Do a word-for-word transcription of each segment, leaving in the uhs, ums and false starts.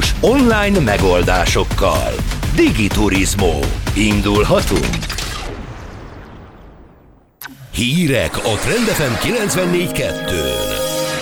turizmus online megoldásokkal. Digiturizmo. Indulhatunk? Hírek a Trend ef em kilencvennégy kettőn.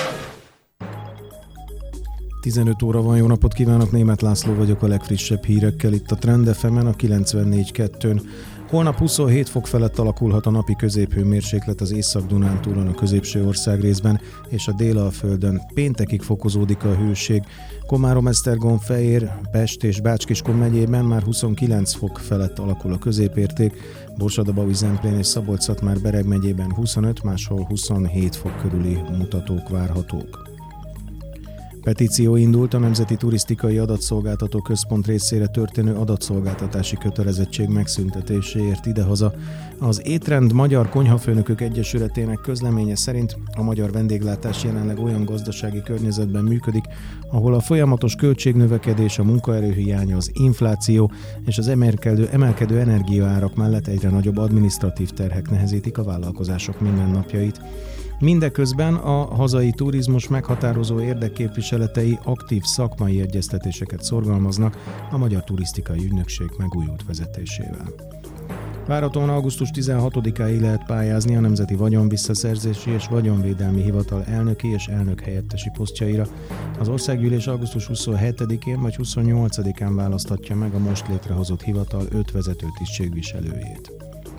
tizenöt óra van, jó napot kívánok, Németh László vagyok a legfrissebb hírekkel itt a Trend ef emen a kilencvennégy kettőn. Holnap huszonhét fok felett alakulhat a napi középhőmérséklet az Észak-Dunántúlon, a középső országrészben és a Délalföldön. Péntekig fokozódik a hőség. Komárom, Esztergom, Fejér, Pest és Bács-Kiskun megyében már huszonkilenc fok felett alakul a középérték, Borsod-Abaúj, Zemplén és Szabolcs-Szatmár-Bereg megyében huszonöt, máshol huszonhét fok körüli mutatók várhatók. Petíció indult a Nemzeti Turisztikai Adatszolgáltató Központ részére történő adatszolgáltatási kötelezettség megszüntetéséért idehaza. Az Étrend Magyar Konyhafőnökök Egyesületének közleménye szerint a magyar vendéglátás jelenleg olyan gazdasági környezetben működik, ahol a folyamatos költségnövekedés, a munkaerőhiánya, az infláció és az emelkedő, emelkedő energiaárak mellett egyre nagyobb adminisztratív terhek nehezítik a vállalkozások mindennapjait. Mindeközben a hazai turizmus meghatározó érdekképviseletei aktív szakmai egyeztetéseket szorgalmaznak a Magyar Turisztikai Ügynökség megújult vezetésével. Várhatóan augusztus tizenhatodikáig lehet pályázni a Nemzeti Vagyonvisszaszerzési és Vagyonvédelmi Hivatal elnöki és elnökhelyettesi posztjaira. Az országgyűlés augusztus huszonhetedikén vagy huszonnyolcadikán választhatja meg a most létrehozott hivatal öt vezető tisztségviselőjét.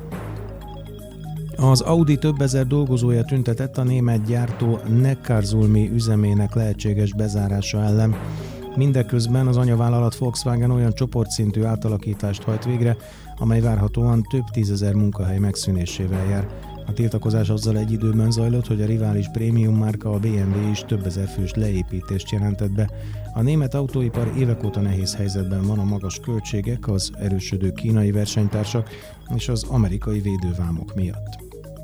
Az Audi több ezer dolgozója tüntetett a német gyártó Neckarsulmi üzemének lehetséges bezárása ellen. Mindeközben az anyavállalat Volkswagen olyan csoportszintű átalakítást hajt végre, amely várhatóan több tízezer munkahely megszűnésével jár. A tiltakozás azzal egy időben zajlott, hogy a rivális prémium márka, a bé em vé is több ezer fős leépítést jelentett be. A német autóipar évek óta nehéz helyzetben van a magas költségek, az erősödő kínai versenytársak és az amerikai védővámok miatt.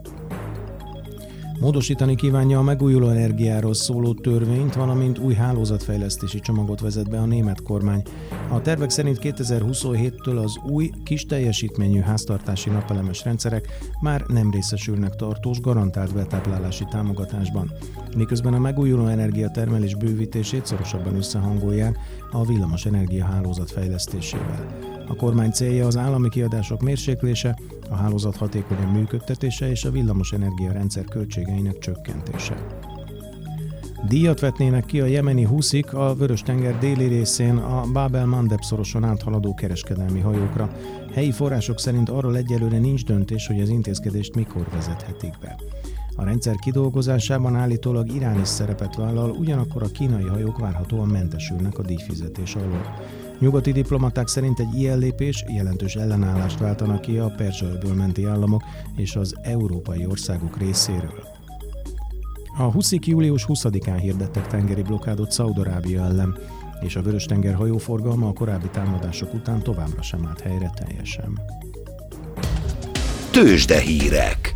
Módosítani kívánja a megújuló energiáról szóló törvényt, valamint új hálózatfejlesztési csomagot vezet be a német kormány. A tervek szerint kétezer-huszonhéttől az új, kis teljesítményű háztartási napelemes rendszerek már nem részesülnek tartós, garantált betáplálási támogatásban, miközben a megújuló energia termelés bővítését szorosabban összehangolják a villamos energia hálózat fejlesztésével. A kormány célja az állami kiadások mérséklése, a hálózat hatékonyabb működtetése és a villamos energia rendszer költségeinek csökkentése. Díjat vetnének ki a jemeni huszik a Vörös-tenger déli részén a Bab el-Mandeb szoroson áthaladó kereskedelmi hajókra. Helyi források szerint arról egyelőre nincs döntés, hogy az intézkedést mikor vezethetik be. A rendszer kidolgozásában állítólag Irán is szerepet vállal, ugyanakkor a kínai hajók várhatóan mentesülnek a díjfizetés alól. Nyugati diplomaták szerint egy ilyen lépés jelentős ellenállást váltanak ki a Perzsa-öböl menti államok és az európai országok részéről. A huszik július huszadikán hirdettek tengeri blokkádot Szaúd-Arábia ellen, és a Vörös-tenger hajóforgalma a korábbi támadások után továbbra sem állt helyre teljesen. Tőzsdehírek.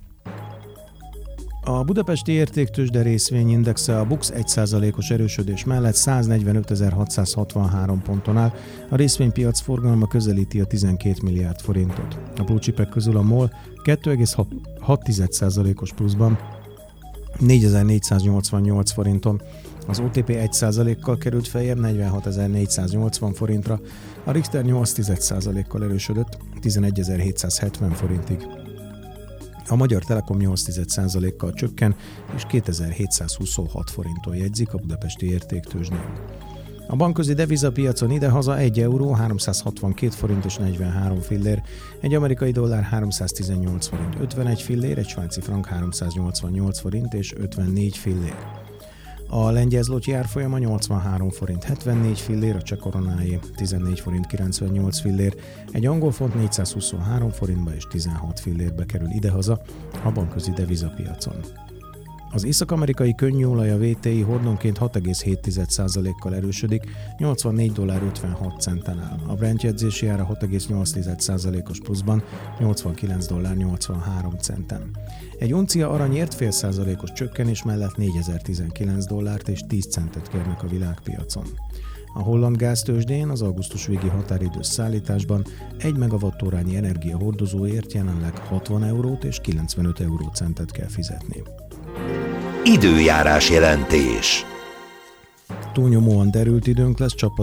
A budapesti értéktőzsde részvényindexe a BUX egy százalékos erősödés mellett száznegyvenötezer-hatszázhatvanhárom ponton áll, a részvénypiac forgalma közelíti a tizenkét milliárd forintot. A blue chipek közül a MOL két egész hat százalékos pluszban négyezer-négyszáznyolcvannyolc forinton, az o té pé egy százalékkal került feljebb negyvenhatezer-négyszáznyolcvan forintra, a Richter nyolc százalékkal erősödött tizenegyezer-hétszázhetven forintig. A Magyar Telekom nyolc százalékkal csökken, és kétezer-hétszázhuszonhat forinton jegyzik a budapesti értéktőzsdén. A bankközi devizapiacon idehaza egy euró háromszázhatvankét forint és negyvenhárom fillér, egy amerikai dollár háromszáztizennyolc forint ötvenegy fillér, egy svájci frank háromszáznyolcvannyolc forint és ötvennégy fillér. A lengyel zloty árfolyama nyolcvanhárom forint hetvennégy fillér, a cseh koronáé tizennégy forint kilencvennyolc fillér, egy angol font négyszázhuszonhárom forintba és tizenhat fillérbe kerül idehaza a bankközi devizapiacon. Az észak-amerikai könnyűolaj a vé té i hordonként hat egész hét százalékkal erősödik, nyolcvannégy dollár ötvenhat centen áll. A Brent jegyzési ára hat egész nyolc százalékos pluszban, nyolcvankilenc dollár nyolcvanhárom centen. Egy uncia arany ért fél százalékos csökkenés mellett négyezer-tizenkilenc dollárt és tíz centet kérnek a világpiacon. A holland gáztőzsdén az augusztus végi határidős szállításban egy megawattórányi energiahordozóért jelenleg hatvan eurót és kilencvenöt eurócentet kell fizetni. Időjárás jelentés. Túlnyomóan derült időnk lesz,